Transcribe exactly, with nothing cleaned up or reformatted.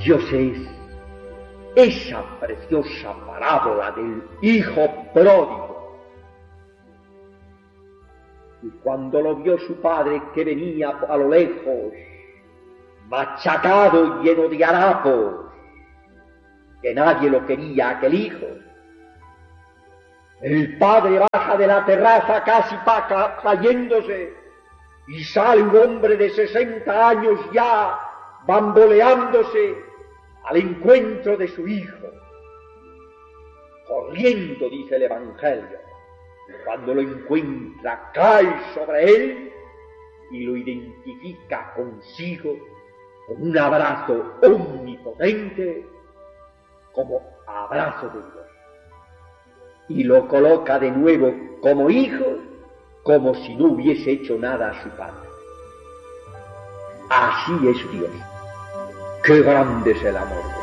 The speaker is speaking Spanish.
Dios es esa preciosa parábola del hijo pródigo. Y cuando lo vio su padre que venía a lo lejos, machacado y lleno de harapos, que nadie lo quería aquel hijo, el padre baja de la terraza casi pa cayéndose y sale un hombre de sesenta años ya bamboleándose al encuentro de su hijo, corriendo, dice el Evangelio. Cuando lo encuentra, cae sobre él y lo identifica consigo con un abrazo omnipotente como abrazo de Dios. Y lo coloca de nuevo como hijo, como si no hubiese hecho nada a su padre. Así es Dios. ¡Qué grande es el amor!